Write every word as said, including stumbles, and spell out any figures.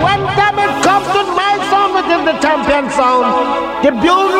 when time it comes to my sound, which is the champion sound, the bugle